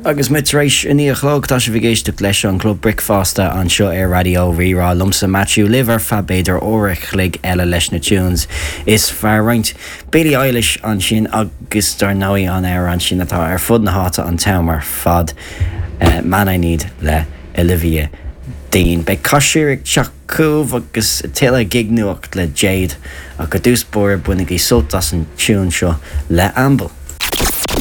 agus mitrééis iníolog tá se bhgéiste leis an club bricfásta an seo ar radio rirá lumsa Matthew Liver fa beidir óirich lig eile leis na tunes is fear roint. Billie Eilish an sin agus dar nóí an air an sin atá ar fud na háta an tamar fad Man I Need le Olivia Dean. Bei cosisiúric teachcúh agus tuile gig nuacht le Jade a go dús bóir bunig í sultas an tún seo le Amble.